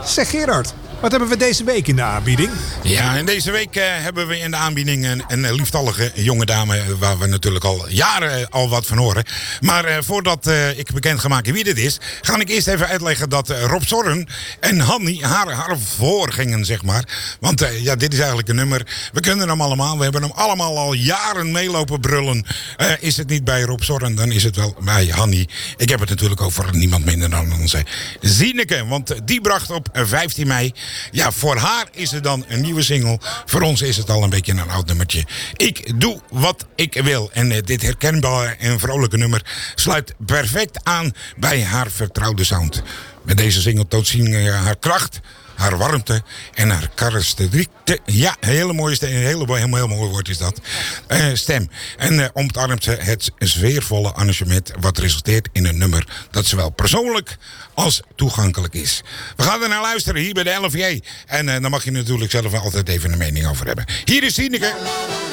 Zeg Gerard, wat hebben we deze week in de aanbieding? Ja, en deze week hebben we in de aanbieding een lieftallige jonge dame, waar we natuurlijk al jaren al wat van horen. Maar voordat ik bekend ga maken wie dit is, ga ik eerst even uitleggen dat Rob Zorn en Hanny haar voorgingen, zeg maar. Want dit is eigenlijk een nummer. We kennen hem allemaal. We hebben hem allemaal al jaren meelopen brullen. Is het niet bij Rob Zorn, dan is het wel bij Hanny. Ik heb het natuurlijk over niemand minder dan onze Zieneke. Want die bracht op 15 mei... Ja, voor haar is het dan een nieuwe single. Voor ons is het al een beetje een oud nummertje. Ik doe wat ik wil. En dit herkenbare en vrolijke nummer sluit perfect aan bij haar vertrouwde sound. Met deze single toont Zieneke haar kracht, haar warmte en haar karakteristiek. Ja, een hele mooie stem. Heel mooi woord is dat. Stem. En omarmt ze het sfeervolle arrangement, wat resulteert in een nummer dat zowel persoonlijk als toegankelijk is. We gaan er naar luisteren hier bij de LFJ. En daar mag je natuurlijk zelf altijd even een mening over hebben. Hier is Zieneke.